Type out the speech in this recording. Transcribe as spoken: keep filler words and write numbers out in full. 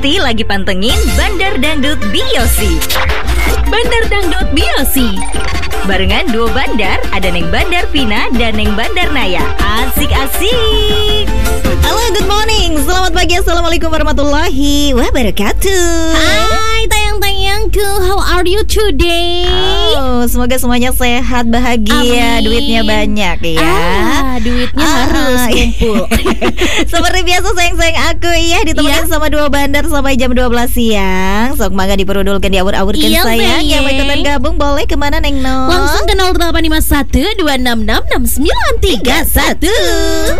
pasti lagi pantengin Bandar Dangdut Biosi. Bandar Dangdut Biosi barengan duo bandar, ada Neng Bandar Vina dan Neng Bandar Naya. Asik-asik. Halo, good morning. Selamat pagi. Assalamualaikum warahmatullahi wabarakatuh. Hai tayang-tayangku, how are you today? Oh, semoga semuanya sehat, bahagia, Amin. Duitnya banyak ya. Ah, duitnya Ah, harus kumpul. Seperti biasa sayang-sayang aku ya, ditemenin Iya. sama dua bandar sampai jam dua belas siang. Sok mangga diperudulkan, diawur-awurkan Iya, sayang. sayang. Yang mau ikutan gabung boleh kemana Neng No? Langsung ke nol delapan lima satu dua enam enam enam sembilan tiga satu.